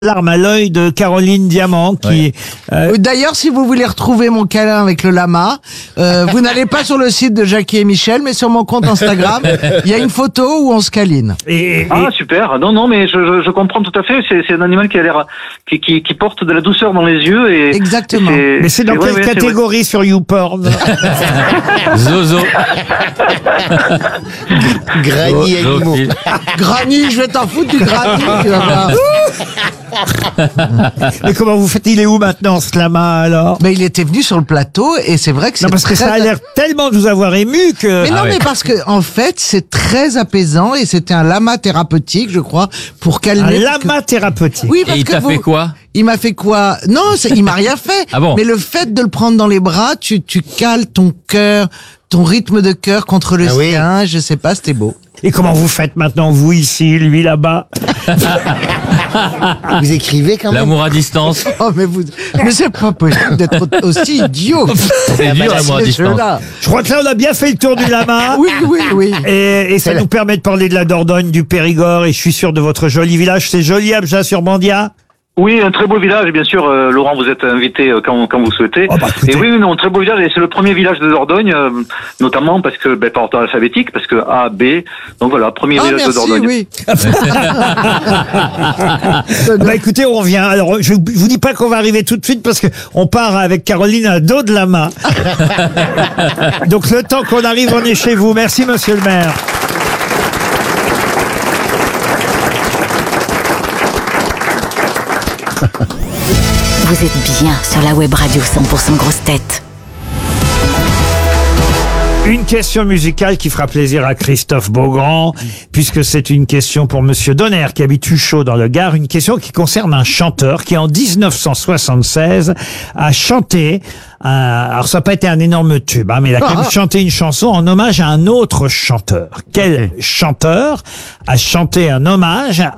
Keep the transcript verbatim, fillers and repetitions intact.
Larme à l'œil de Caroline Diamant qui Oui. euh, D'ailleurs, si vous voulez retrouver mon câlin avec le lama, euh, vous n'allez pas sur le site de Jackie et Michel, mais sur mon compte Instagram, il y a une photo où on se câline. et, et- Ah super, non non mais je, je, je comprends tout à fait, c'est, c'est un animal qui a l'air qui, qui, qui porte de la douceur dans les yeux et Exactement. et mais c'est dans ouais, quelle ouais, c'est vrai. catégorie sur YouPorn? Zozo. Granier animaux. Zoophile. Granny, je vais t'en foutre du granny, tu vas voir. Mais comment vous faites? Il est où maintenant, ce lama, alors? Mais il était venu sur le plateau et c'est vrai que c'est Non, parce que très... ça a l'air tellement de vous avoir ému que... Mais non, Ah mais ouais. parce que en fait, c'est très apaisant et c'était un lama thérapeutique, je crois, pour Un calmer. parce que- lama thérapeutique. Oui, Et parce il que t'a vous- fait quoi? Il m'a fait quoi? Non, c'est- il m'a rien fait. Ah bon? Mais le fait de le prendre dans les bras, tu, tu cales ton cœur, ton rythme de cœur contre le Ah oui. sien. Je sais pas, c'était beau. Et comment vous faites maintenant, vous ici, lui là-bas? Vous écrivez quand même. L'amour à distance. Oh, mais vous, mais c'est pas possible d'être aussi idiot. C'est dur, l'amour à Ces distance. jeux-là. Je crois que là, on a bien fait le tour du lama. Oui, oui, oui. Et, et ça C'est nous permet de parler de la Dordogne, du Périgord, et je suis sûr de votre joli village. C'est joli, Abja-sur-Bandia? Oui, un très beau village, bien sûr. euh, Laurent, vous êtes invité euh, quand, quand vous souhaitez. Oh, bah, écoutez. et oui, oui, non, très beau village. Et c'est le premier village de Dordogne, euh, notamment parce que, ben, par ordre alphabétique, parce que A, B. Donc voilà, premier Ah, village de merci, Dordogne. oui. Bah écoutez, on revient. Alors, je vous dis pas qu'on va arriver tout de suite parce que on part avec Caroline à dos de la main. Donc le temps qu'on arrive, on est chez vous. Merci, monsieur le maire. Vous êtes bien sur la web radio cent pour cent Grosse Tête. Une question musicale qui fera plaisir à Christophe Beaugrand, puisque c'est une question pour Monsieur Donner, qui habite Huchot dans le Gard, une question qui concerne un chanteur qui, en dix-neuf cent soixante-seize, a chanté, un, alors ça n'a pas été un énorme tube, hein, mais il a quand même chanté une chanson en hommage à un autre chanteur. Quel chanteur a chanté un hommage